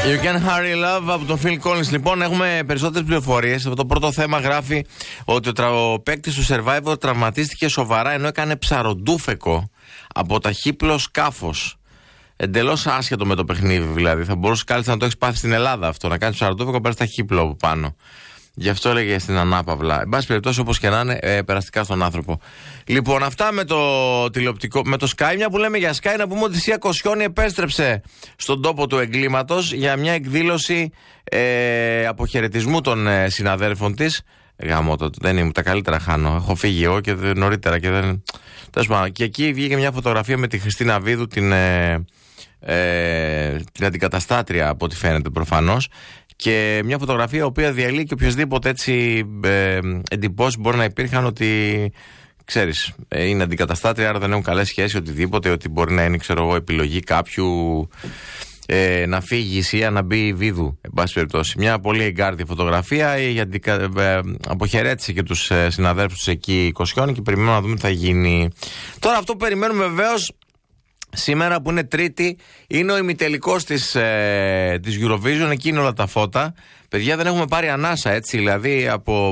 You can hurry love από τον Phil Collins. Λοιπόν, έχουμε περισσότερες πληροφορίες. Το πρώτο θέμα γράφει ότι ο παίκτης του Survivor τραυματίστηκε σοβαρά ενώ έκανε ψαροντούφεκο από ταχύπλο σκάφος. Εντελώς άσχετο με το παιχνίδι, δηλαδή. Θα μπορούσε κάλλιστα να το έχει πάθει στην Ελλάδα αυτό. Να κάνει ψαροντούφεκο, πάρει ταχύπλο από πάνω. Γι' αυτό έλεγε στην ανάπαυλα. Εν πάση περιπτώσει, όπως και να είναι, περαστικά στον άνθρωπο. Λοιπόν, αυτά με το τηλεοπτικό. Με το Sky, μια που λέμε για Sky, να πούμε ότι η Σία Κοσιόνη επέστρεψε στον τόπο του εγκλήματος για μια εκδήλωση αποχαιρετισμού των συναδέλφων της. Γαμώ το, δεν είμαι, τα καλύτερα χάνω. Έχω φύγει εγώ και νωρίτερα και δεν. Και εκεί βγήκε μια φωτογραφία με τη Χριστίνα Βίδου, την αντικαταστάτρια από ό,τι φαίνεται προφανώς. Και μια φωτογραφία η οποία διαλύει και οποιοσδήποτε έτσι εντυπώσεις μπορεί να υπήρχαν ότι, ξέρεις, είναι αντικαταστάτρια, άρα δεν έχουν καλές σχέσεις, οτιδήποτε, ότι μπορεί να είναι, ξέρω εγώ, επιλογή κάποιου να φύγει η Σία, να μπει η Βίδου, εν πάση περιπτώσει. Μια πολύ εγκάρδια φωτογραφία, αποχαιρέτησε και τους συναδέλφους τους εκεί η Κοσιόνη και περιμένουμε να δούμε τι θα γίνει. Τώρα αυτό που περιμένουμε βεβαίως σήμερα, που είναι Τρίτη, είναι ο ημιτελικός της Eurovision. Εκεί είναι όλα τα φώτα. Παιδιά, δεν έχουμε πάρει ανάσα, έτσι, δηλαδή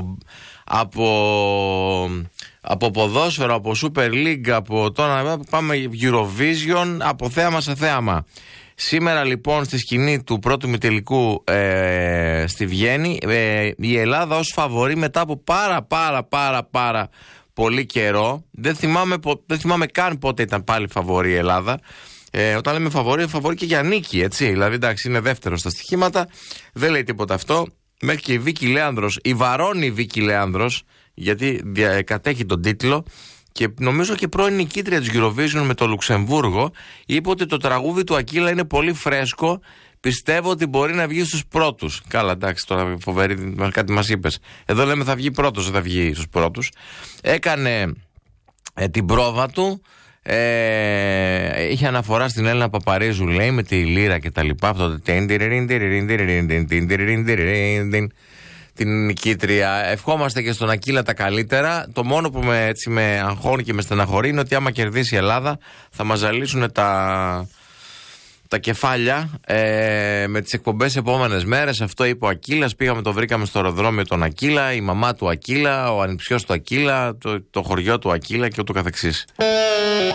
από ποδόσφαιρο, από Super League, από τώρα πάμε Eurovision, από θέαμα σε θέαμα. Σήμερα λοιπόν στη σκηνή του πρώτου ημιτελικού στη Βιέννη, η Ελλάδα ως φαβορί μετά από πάρα πολύ καιρό. Δεν θυμάμαι καν πότε ήταν πάλι φαβορί η Ελλάδα. Όταν λέμε φαβορί και για νίκη, έτσι. Δηλαδή, εντάξει, είναι δεύτερο στα στοιχήματα. Δεν λέει τίποτα αυτό. Μέχρι και η Βίκη Λέανδρος, η βαρώνει Βίκη Λέανδρος, γιατί κατέχει τον τίτλο. Και νομίζω και πρώην νικήτρια της Eurovision με το Λουξεμβούργο, είπε ότι το τραγούδι του Ακύλα είναι πολύ φρέσκο. Πιστεύω ότι μπορεί να βγει στους πρώτους. Καλά, εντάξει, τώρα φοβερή, κάτι μας είπες. Εδώ λέμε θα βγει πρώτος, δεν θα βγει στους πρώτους. Έκανε την πρόβα του. Είχε αναφορά στην Έλληνα Παπαρίζου, λέει, με τη λύρα και τα λοιπά. Αυτό το την νικήτρια. Ευχόμαστε και στον Ακύλα τα καλύτερα. Το μόνο που με αγχώνει και με στεναχωρεί είναι ότι άμα κερδίσει η Ελλάδα θα μας ζαλίσουν τα κεφάλια με τις εκπομπές επόμενες μέρες. Αυτό είπε ο Ακύλας. Πήγαμε, το βρήκαμε στο αεροδρόμιο τον Ακύλα, η μαμά του Ακύλα, ο ανιψιός του Ακύλα, το χωριό του Ακύλα και ούτω καθεξής.